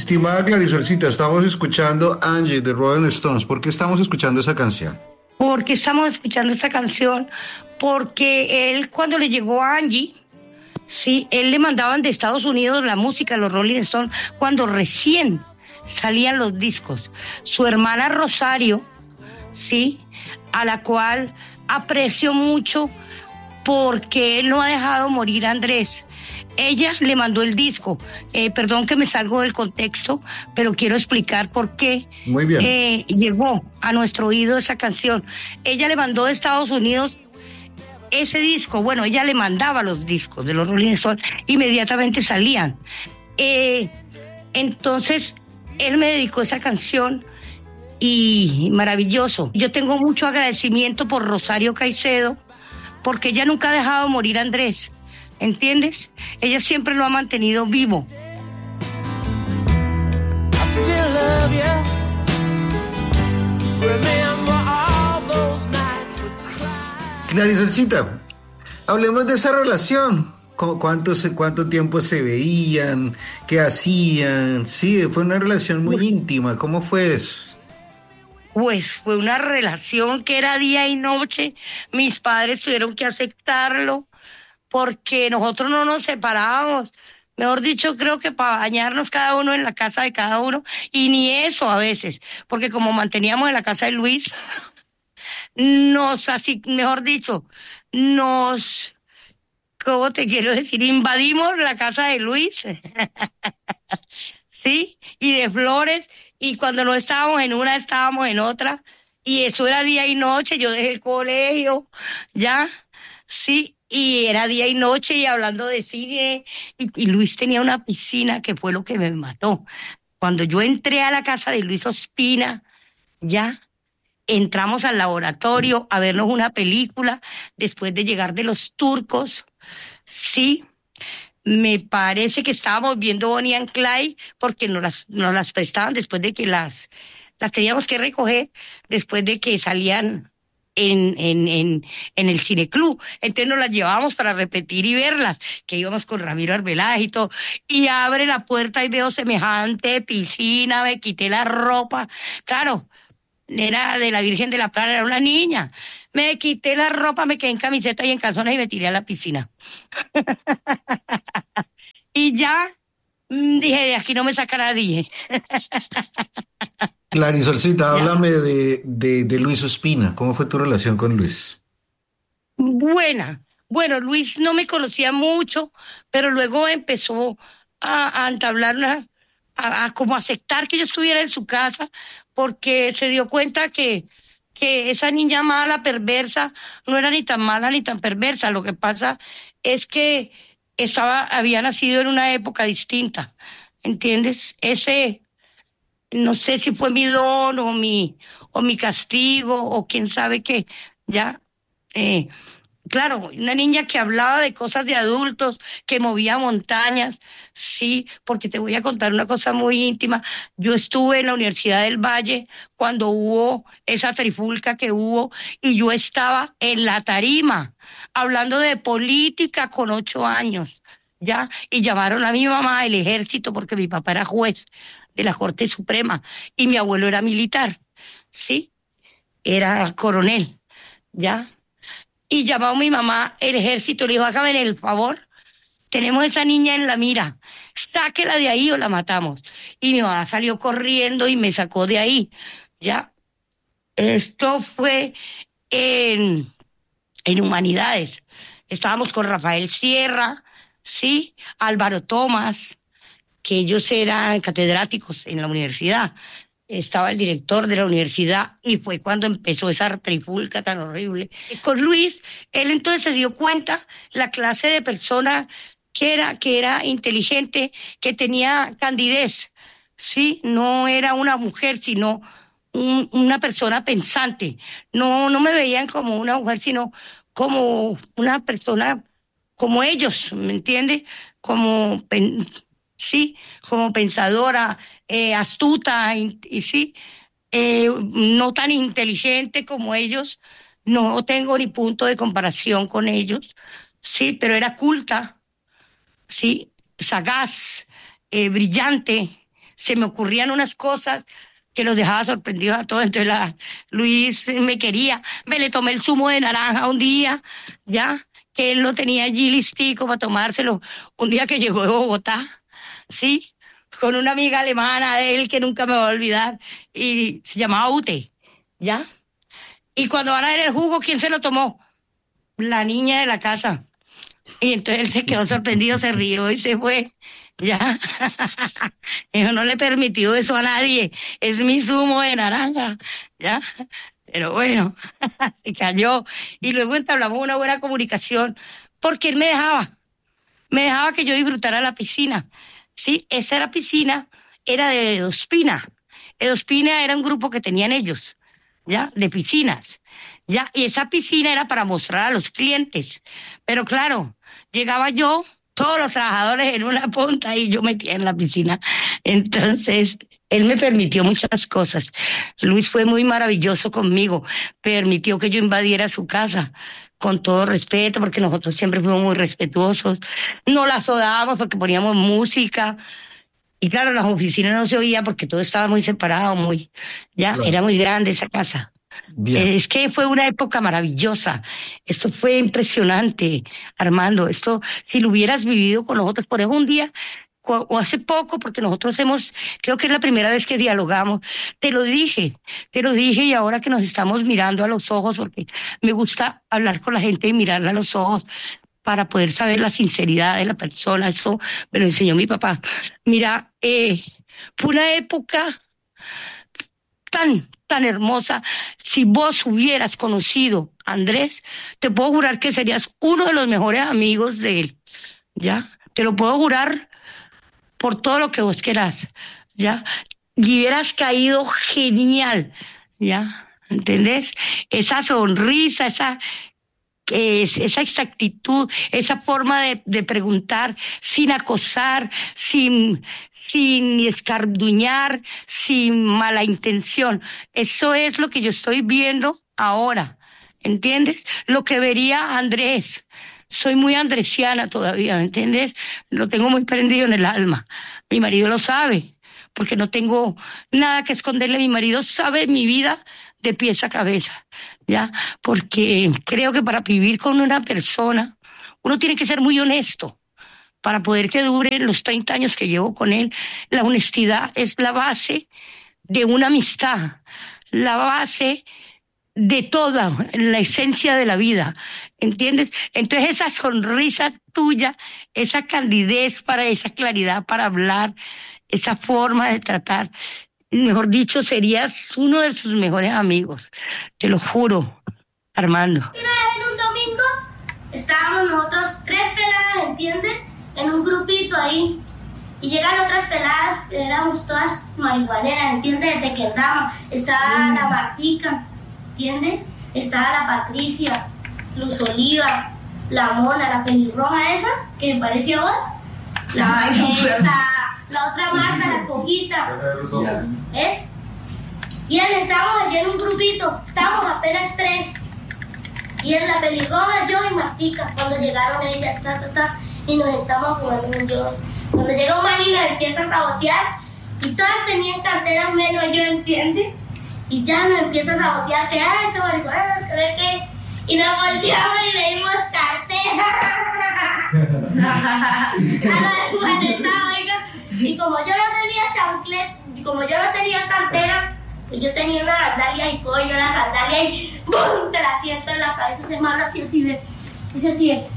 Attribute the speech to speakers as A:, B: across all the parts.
A: Estimada Clarisolcita, estamos escuchando Angie de Rolling Stones. ¿Por qué estamos escuchando esa canción?
B: ¿Por qué estamos escuchando esta canción? Porque él, cuando le llegó a Angie, sí, él le mandaban de Estados Unidos la música, los Rolling Stones, cuando recién salían los discos. Su hermana Rosario, sí, a la cual aprecio mucho porque él no ha dejado morir a Andrés. Ella le mandó el disco. Perdón que me salgo del contexto, pero quiero explicar por qué
A: Muy bien.
B: llegó a nuestro oído esa canción. Ella le mandó de Estados Unidos ese disco. Bueno, ella le mandaba los discos de los Rolling Stones, inmediatamente salían. Entonces, él me dedicó esa canción y maravilloso. Yo tengo mucho agradecimiento por Rosario Caicedo, porque ella nunca ha dejado morir a Andrés. ¿Entiendes? Ella siempre lo ha mantenido vivo.
A: Clarisolcita, hablemos de esa relación. ¿Cuánto tiempo se veían? ¿Qué hacían? Sí, fue una relación muy íntima. ¿Cómo fue eso?
B: Pues fue una relación que era día y noche. Mis padres tuvieron que aceptarlo, porque nosotros no nos separábamos. Mejor dicho, creo que para bañarnos cada uno en la casa de cada uno, y ni eso a veces, porque como manteníamos en la casa de Luis, mejor dicho, ¿cómo te quiero decir? Invadimos la casa de Luis, ¿sí? Y de Flores, y cuando no estábamos en una, estábamos en otra, y eso era día y noche. Yo dejé el colegio, ¿ya? Sí. Y era día y noche, y hablando de cine, y Luis tenía una piscina que fue lo que me mató. Cuando yo entré a la casa de Luis Ospina, ya entramos al laboratorio a vernos una película después de llegar de los turcos, sí, me parece que estábamos viendo Bonnie and Clyde, porque nos las prestaban después de que las teníamos que recoger, después de que salían en el cineclub. Entonces nos las llevábamos para repetir y verlas, que íbamos con Ramiro Arbeláez y todo, y abre la puerta y veo semejante piscina, me quité la ropa, claro, era de la Virgen de la Plata, era una niña, me quité la ropa, me quedé en camiseta y en calzones y me tiré a la piscina. Y ya dije, de aquí no me saca nadie.
A: Clarisolcita,
B: ¿Ya?
A: háblame de Luis Ospina. ¿Cómo fue tu relación con Luis?
B: Buena. Bueno, Luis no me conocía mucho, pero luego empezó a entablar a como aceptar que yo estuviera en su casa, porque se dio cuenta que esa niña mala, perversa, no era ni tan mala ni tan perversa. Lo que pasa es que había nacido en una época distinta, ¿entiendes? No sé si fue mi don o mi castigo o quién sabe qué, ya. Claro, una niña que hablaba de cosas de adultos, que movía montañas, sí, porque te voy a contar una cosa muy íntima. Yo estuve en la Universidad del Valle cuando hubo esa trifulca que hubo, y yo estaba en la tarima hablando de política con 8 años, ¿ya? Y llamaron a mi mamá del ejército, porque mi papá era juez de la Corte Suprema y mi abuelo era militar, ¿sí? Era coronel, ¿ya? Y llamó a mi mamá el ejército, le dijo, hágame el favor, tenemos esa niña en la mira, sáquela de ahí o la matamos. Y mi mamá salió corriendo y me sacó de ahí, ¿ya? Esto fue en Humanidades. Estábamos con Rafael Sierra, ¿sí? Álvaro Tomás, que ellos eran catedráticos en la universidad. Estaba el director de la universidad, y fue cuando empezó esa trifulca tan horrible. Y con Luis, él entonces se dio cuenta la clase de persona que era inteligente, que tenía candidez, ¿sí? No era una mujer, sino una persona pensante. No me veían como una mujer, sino como una persona como ellos, ¿me entiendes? Sí, como pensadora, astuta, y sí, no tan inteligente como ellos. No tengo ni punto de comparación con ellos, sí, pero era culta, sí, sagaz, brillante, se me ocurrían unas cosas que los dejaba sorprendidos a todos. Entonces Luis me quería, me le tomé el zumo de naranja un día, ya, que él lo tenía allí listico para tomárselo, un día que llegó de Bogotá, ¿sí? Con una amiga alemana de él que nunca me va a olvidar, y se llamaba Ute, ¿ya? Y cuando van a ver el jugo, ¿quién se lo tomó? La niña de la casa. Y entonces él se quedó sorprendido, se rió y se fue. Ya, yo no le he permitido eso a nadie, es mi zumo de naranja, ya, pero bueno, se cayó y luego entablamos una buena comunicación porque él me dejaba que yo disfrutara la piscina, sí, esa era piscina, era de Edospina. Edospina era un grupo que tenían ellos, ya, de piscinas, ya, y esa piscina era para mostrar a los clientes, pero claro, llegaba yo, todos los trabajadores en una punta y yo metía en la piscina. Entonces, él me permitió muchas cosas. Luis fue muy maravilloso conmigo, permitió que yo invadiera su casa con todo respeto, porque nosotros siempre fuimos muy respetuosos. No la sodábamos porque poníamos música. Y claro, las oficinas no se oía porque todo estaba muy separado, claro. Era muy grande esa casa. Bien. Es que fue una época maravillosa. Esto fue impresionante, Armando. Esto, si lo hubieras vivido con nosotros, por ejemplo, un día o hace poco, porque nosotros creo que es la primera vez que dialogamos, te lo dije y ahora que nos estamos mirando a los ojos, porque me gusta hablar con la gente y mirarla a los ojos para poder saber la sinceridad de la persona. Eso me lo enseñó mi papá. Mira, fue una época tan hermosa. Si vos hubieras conocido a Andrés, te puedo jurar que serías uno de los mejores amigos de él, ¿ya? Te lo puedo jurar por todo lo que vos querás, ¿ya? Y hubieras caído genial, ¿ya? ¿Entendés? Esa sonrisa, esa exactitud, esa forma de preguntar sin acosar, sin escarduñar, sin mala intención. Eso es lo que yo estoy viendo ahora, ¿entiendes? Lo que vería Andrés. Soy muy andresiana todavía, ¿me entiendes? Lo tengo muy prendido en el alma. Mi marido lo sabe, porque no tengo nada que esconderle. Mi marido sabe mi vida de pies a cabeza, ¿ya? Porque creo que para vivir con una persona, uno tiene que ser muy honesto. Para poder que dure los 30 años que llevo con él, la honestidad es la base de una amistad, la base de toda, la esencia de la vida, ¿entiendes? Entonces esa sonrisa tuya, esa candidez esa claridad para hablar, esa forma de tratar, mejor dicho, serías uno de sus mejores amigos, te lo juro, Armando.
C: Una vez en un domingo estábamos nosotros 3 peladas, ¿entiendes? En un grupito ahí, y llegan otras peladas, éramos todas marihuaneras, ¿entiendes? Desde que andábamos, estaba la Martica, ¿entiendes? Estaba la Patricia, Luz Oliva, la Mona, la pelirroja esa, que me parecía a vos, la otra Marta, la Cojita, ¿ves? Y estábamos allí en un grupito, estábamos apenas 3, y en la pelirroja, yo y Martica, cuando llegaron ellas, y nos estamos jugando yo. Cuando llega un man y nos empieza a sabotear, y todas tenían carteras menos yo, ¿entiendes? Y ya nos empieza a sabotear, que ay, esto marihuana, se ve que... Y nos volteamos y le dimos cartera. A la desmaneta, oiga. Y como yo no tenía chanclet, y como yo no tenía cartera, pues yo tenía una sandalia y coño la sandalia y ¡bum! Se la siento en la cabeza, ese mano así ve. Dice así ve.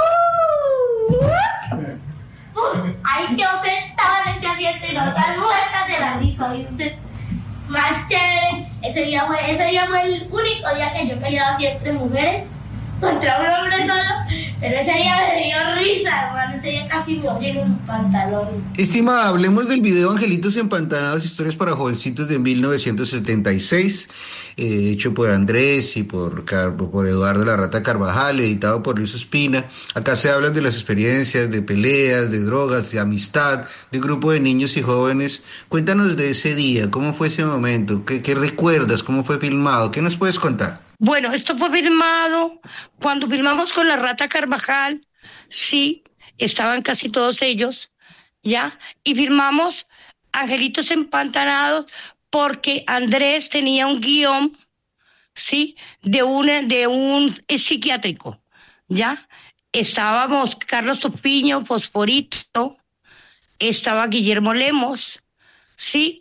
C: Ahí quedó sentada en ese asiento y nosotras muertas de la risa, ¿viste? Más chévere. Ese día fue el único día que yo he peleado así entre mujeres contra un hombre solo, pero ese día me dio risa, hermano. Ese día casi me oyen un pantalón.
A: Estimada, hablemos del video Angelitos Empantanados, historias para jovencitos de 1976, hecho por Andrés y por Eduardo La Rata Carvajal, editado por Luis Ospina. Acá se hablan de las experiencias, de peleas, de drogas, de amistad, de grupo de niños y jóvenes. Cuéntanos de ese día, cómo fue ese momento, qué recuerdas, cómo fue filmado, ¿qué nos puedes contar?
B: Bueno, esto fue filmado cuando filmamos con La Rata Carvajal, sí, estaban casi todos ellos, ¿ya? Y filmamos Angelitos Empantanados porque Andrés tenía un guión, ¿sí? De un psiquiátrico, ¿ya? Estábamos Carlos Topiño, Fosforito, estaba Guillermo Lemos, ¿sí?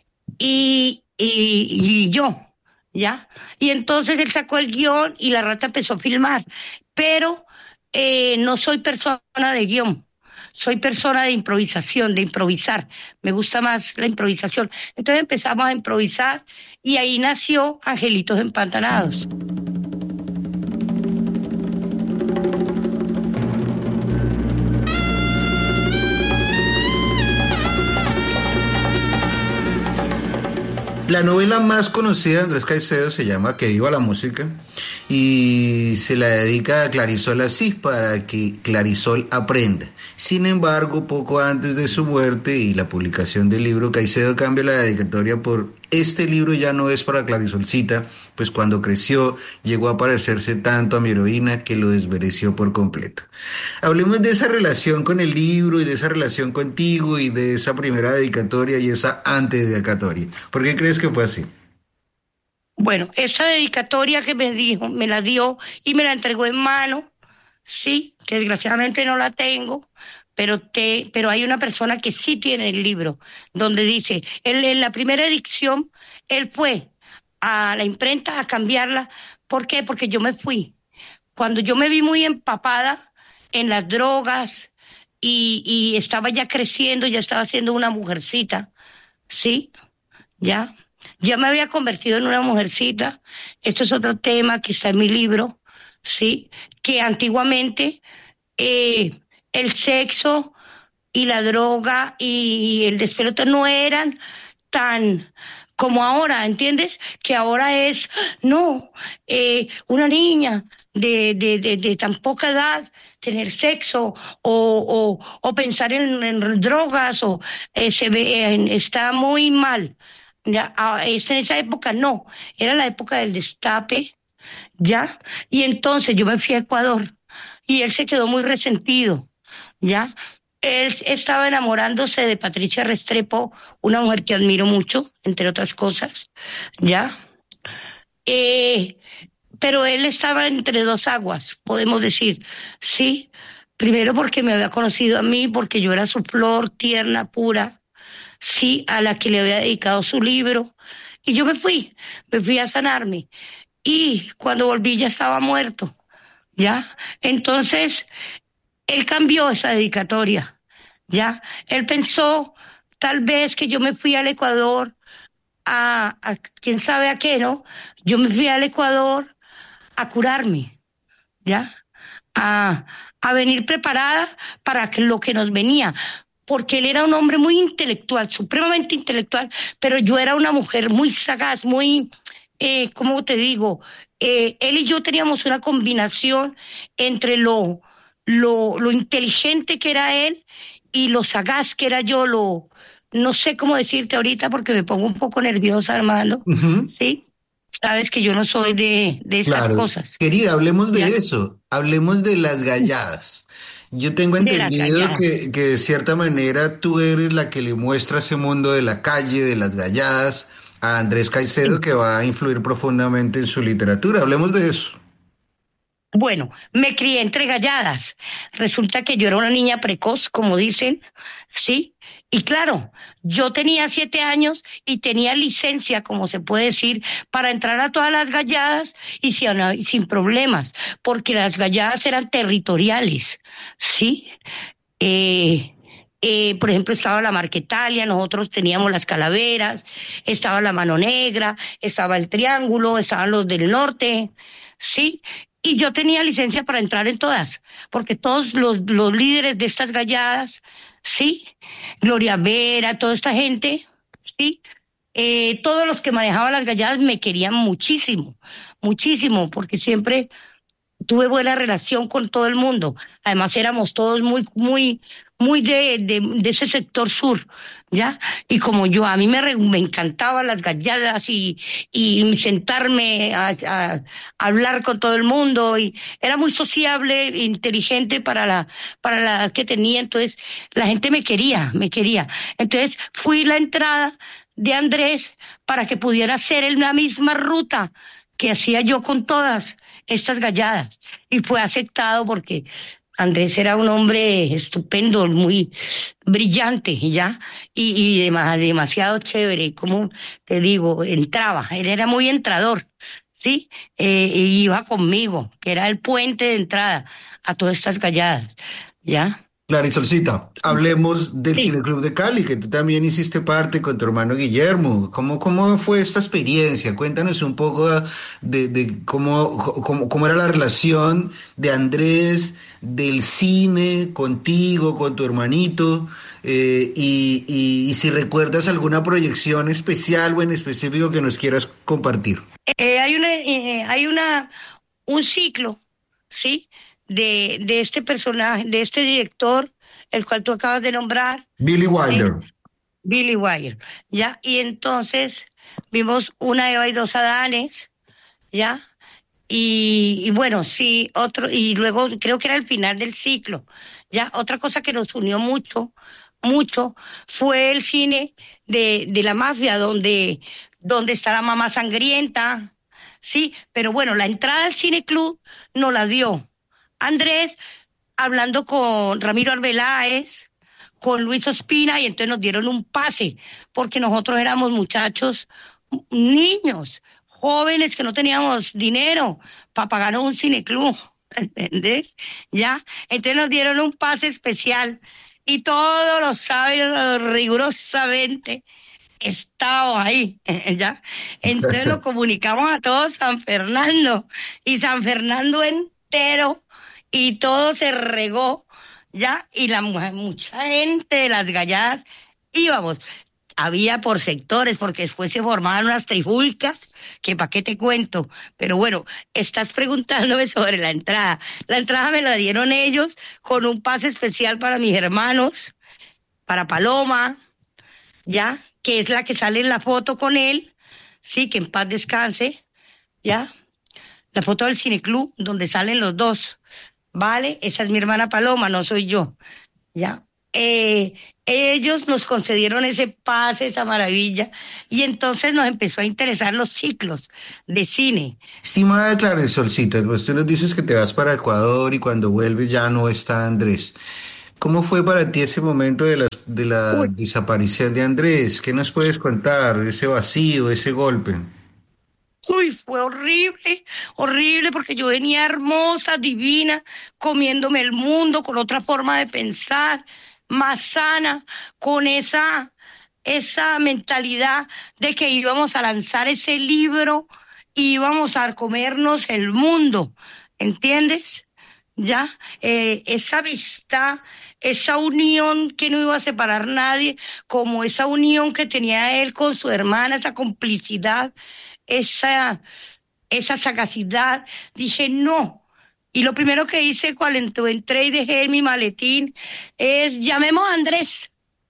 B: Y yo, ¿ya? Y entonces él sacó el guión y la rata empezó a filmar, pero no soy persona de guión. Soy persona de improvisación, de improvisar. Me gusta más la improvisación. Entonces empezamos a improvisar y ahí nació Angelitos Empantanados.
A: La novela más conocida de Andrés Caicedo se llama Que viva la música y se la dedica a Clarisol Asís para que Clarisol aprenda. Sin embargo, poco antes de su muerte y la publicación del libro, Caicedo cambia la dedicatoria por este libro ya no es para Clarisolcita, pues cuando creció llegó a parecerse tanto a mi heroína que lo desmereció por completo. Hablemos de esa relación con el libro y de esa relación contigo y de esa primera dedicatoria y esa antededicatoria. ¿Por qué crees que fue así?
B: Bueno, esa dedicatoria que me dijo, me la dio y me la entregó en mano, sí, que desgraciadamente no la tengo, pero hay una persona que sí tiene el libro, donde dice, en la primera edición, él fue a la imprenta a cambiarla. ¿Por qué? Porque yo me fui. Cuando yo me vi muy empapada en las drogas y estaba ya creciendo, ya estaba siendo una mujercita, ¿sí? Ya me había convertido en una mujercita. Esto es otro tema que está en mi libro, ¿sí? Que antiguamente el sexo y la droga y el despelote no eran tan como ahora, ¿entiendes? Que ahora es, no, una niña de tan poca edad tener sexo o pensar en drogas o está muy mal. Ya, en esa época no, era la época del destape, ¿ya? Y entonces yo me fui a Ecuador y él se quedó muy resentido, ¿ya? Él estaba enamorándose de Patricia Restrepo, una mujer que admiro mucho, entre otras cosas, ¿ya? Pero él estaba entre dos aguas, podemos decir, ¿sí? Primero porque me había conocido a mí, porque yo era su flor tierna, pura, sí, a la que le había dedicado su libro. Y yo me fui a sanarme. Y cuando volví ya estaba muerto, ¿ya? Entonces, él cambió esa dedicatoria, ¿ya? Él pensó tal vez que yo me fui al Ecuador a quién sabe a qué, ¿no? Yo me fui al Ecuador a curarme, ¿ya? A venir preparada para lo que nos venía. Porque él era un hombre muy intelectual, supremamente intelectual, pero yo era una mujer muy sagaz, muy, ¿cómo te digo? Él y yo teníamos una combinación entre lo inteligente que era él y lo sagaz que era yo, no sé cómo decirte ahorita porque me pongo un poco nerviosa, Armando, ¿sí? Sabes que yo no soy de esas cosas.
A: Querida, hablemos de eso, hablemos de las galladas. Yo tengo entendido que de cierta manera tú eres la que le muestra ese mundo de la calle, de las galladas, a Andrés Caicedo, sí, que va a influir profundamente en su literatura. Hablemos de eso.
B: Bueno, me crié entre galladas. Resulta que yo era una niña precoz, como dicen, ¿sí? Y claro, yo tenía 7 años y tenía licencia, como se puede decir, para entrar a todas las galladas y sin problemas, porque las galladas eran territoriales, ¿sí? Por ejemplo, estaba la Marquetalia, nosotros teníamos las Calaveras, estaba la Mano Negra, estaba el Triángulo, estaban los del norte, ¿sí? Y yo tenía licencia para entrar en todas, porque todos los líderes de estas galladas, ¿sí? Gloria Vera, toda esta gente, ¿sí? Todos los que manejaban las galladas me querían muchísimo, muchísimo, porque siempre tuve buena relación con todo el mundo. Además éramos todos muy, muy, muy de ese sector sur, ¿ya? Y como a mí me encantaban las galladas y sentarme a hablar con todo el mundo, y era muy sociable, inteligente para la edad que tenía, entonces la gente me quería. Entonces fui la entrada de Andrés para que pudiera hacer en la misma ruta que hacía yo con todas estas galladas. Y fue aceptado porque Andrés era un hombre estupendo, muy brillante, ¿ya? Y demasiado chévere, como te digo, entraba, él era muy entrador, ¿sí? Y iba conmigo, que era el puente de entrada a todas estas galladas, ¿ya?
A: Clarisolcita, hablemos del
B: Sí.
A: Cineclub de Cali, que tú también hiciste parte con tu hermano Guillermo. ¿Cómo fue esta experiencia? Cuéntanos un poco de cómo era la relación de Andrés, del cine, contigo, con tu hermanito, y si recuerdas alguna proyección especial o en específico que nos quieras compartir.
B: Un ciclo, ¿sí? De este personaje, de este director, el cual tú acabas de nombrar,
A: Billy
B: ¿sí?
A: Wilder.
B: Billy Wilder, ¿ya? Y entonces vimos una Eva y dos Adanes, ¿ya? Y bueno, sí, y luego creo que era el final del ciclo, ¿ya? Otra cosa que nos unió mucho, fue el cine de la mafia, donde está la mamá sangrienta, ¿sí? Pero bueno, la entrada al cine club nos la dio Andrés, hablando con Ramiro Arbeláez, con Luis Ospina, y entonces nos dieron un pase, porque nosotros éramos muchachos, niños, jóvenes que no teníamos dinero para pagar un cineclub, ¿entendés? ¿Ya? Entonces nos dieron un pase especial y todos los sábados rigurosamente estaba ahí, ¿ya? Entonces lo comunicamos a todo San Fernando, y San Fernando entero, y todo se regó, ¿ya? Y mucha gente de las galladas íbamos. Había por sectores, porque después se formaban unas trifulcas, que para qué te cuento. Pero bueno, estás preguntándome sobre la entrada. La entrada me la dieron ellos con un pase especial para mis hermanos, para Paloma, ¿ya? Que es la que sale en la foto con él, sí, que en paz descanse, ¿ya? La foto del cineclub, donde salen los dos, ¿vale? Esa es mi hermana Paloma, no soy yo, ¿ya? Ellos nos concedieron ese pase, esa maravilla, y entonces nos empezó a interesar los ciclos de cine.
A: Estimada Claresolcita, pues tú nos dices que te vas para Ecuador y cuando vuelves ya no está Andrés. ¿Cómo fue para ti ese momento de la
B: Uy,
A: desaparición de Andrés? ¿Qué nos puedes contar? Ese vacío, ese golpe.
B: fue horrible, horrible, porque yo venía hermosa, divina, comiéndome el mundo, con otra forma de pensar, más sana, con esa mentalidad de que íbamos a lanzar ese libro y íbamos a comernos el mundo, ¿entiendes? ¿Ya? Esa amistad, esa unión que no iba a separar nadie, como esa unión que tenía él con su hermana, esa complicidad, esa, esa sagacidad, dije no. Y lo primero que hice cuando entré y dejé mi maletín es llamemos a Andrés.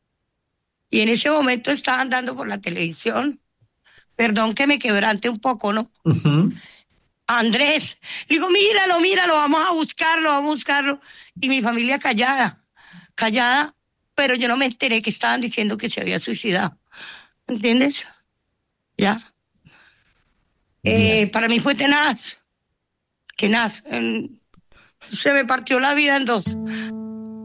B: Y en ese momento estaban dando por la televisión, perdón que me quebrante un poco, ¿no?
A: Ujú.
B: Andrés, le digo, míralo, vamos a buscarlo. Y mi familia callada, pero yo no me enteré que estaban diciendo que se había suicidado. ¿Entiendes? Ya.
A: Bien.
B: Para mí fue tenaz. Se me partió la vida en dos.